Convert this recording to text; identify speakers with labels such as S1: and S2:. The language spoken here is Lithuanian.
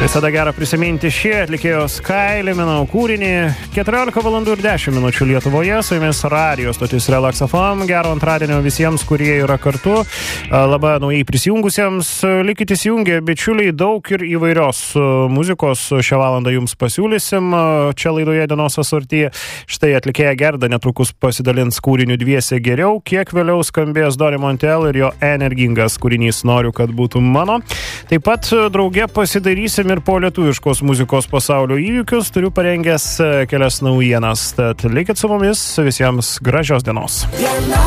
S1: Visada gera prisiminti šį atlikėjos Kylie Minogue kūrinį. 14 valandų ir 10 minučių Lietuvoje, su jumis radio stotis Relax FM. Gero antradienio visiems, kurie yra kartu. Labai naujai prisijungusiems. Likite įsijungę, bičiuliai, daug ir įvairios muzikos šią valandą jums pasiūlysim. Čia laidoje dienos asortyje. Štai atlikėja Gerda netrukus pasidalins kūriniu Dviese geriau. Kiek vėliau skambės Dori Montel ir jo energingas kūrinys Noriu, kad būtų mano. Taip pat drauge pasidarysim ir po lietuviškos muzikos pasaulio įvykius. Turiu parengęs kelias naujienas. Tad likit su mumis, visiems gražios dienos.